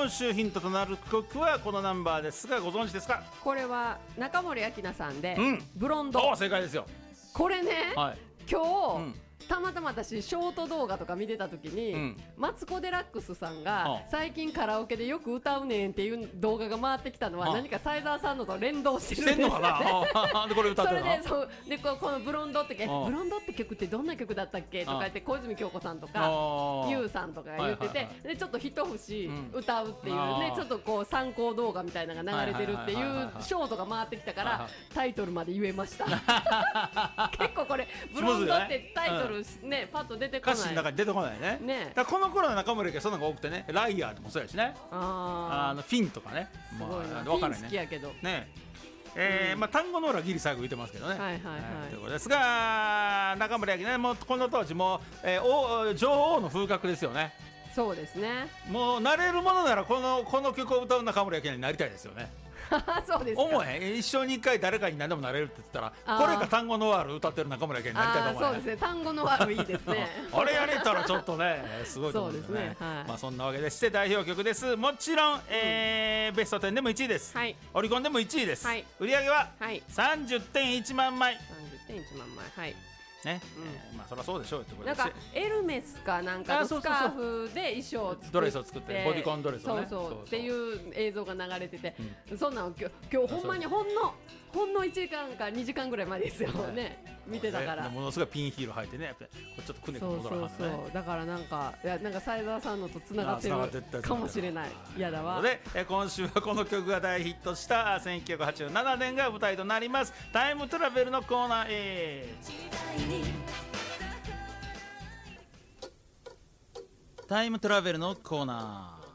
今週ヒントとなる曲はこのナンバーですが、ご存知ですか？ これは中森明菜さんで、ブロンおド。 正解ですよ。 これね、 はい今日、たまたま私ショート動画とか見てた時に、マツコ・デラックスさんが最近カラオケでよく歌うねんっていう動画が回ってきたのは、何か斉沢さんのと連動してるんですよね。 してんのかなでこれ歌ってるの？ それでこのブロンドってブロンドって曲ってどんな曲だったっけとか言って、小泉京子さんとかユウさんとかが言ってて、でちょっと一節歌うっていうね、ちょっとこう参考動画みたいなのが流れてるっていうショートが回ってきたから、タイトルまで言えました。結構これブロンドってタイトルね、パッと出てこない、 歌詞の中に出てこないね。だからこの頃の中森家そんなのが多くてね、ライアーでもそうやしね、フィンとかね、 すごいな、 分からフィン好きやけどね。単語の裏ギリ最後言ってますけどね。ということですが、中森明菜ね、もうこの当時も女王の風格ですよね。 そうですね。 もうなれるものならこの曲を歌う中森明菜になりたいですよね。 そうですか。 思え一生に一回誰かに何でもなれるって言ったら、これか単語のワール歌ってる中村健になりたいと思う。 そうですね、単語のワールいいですね。 あれやれたらちょっとねすごいと思うんですね。まあそんなわけでして代表曲です。もちろん、ベスト10でも1位です、オリコンでも1位です、売り上げは 30.1 万枚。 30.1 万枚ね、まあそりゃそうでしょうってことで、 なんかエルメスかなんかのスカーフで衣装を作って、 ドレスを作ってボディコンドレスをね、 そうっていう映像が流れてて、そんなの今日ほんまにほんの1時間か2時間ぐらい前ですよね、見てたから。 ものすごいピンヒール履いてね、やっぱりちょっとくねくね戻らはんね。 だからなんか斉沢さんのとつながってるかもしれない。嫌だわ。 で今週はこの曲が大ヒットした1987年が舞台となりますタイムトラベルのコーナーへ。タイムトラベルのコーナ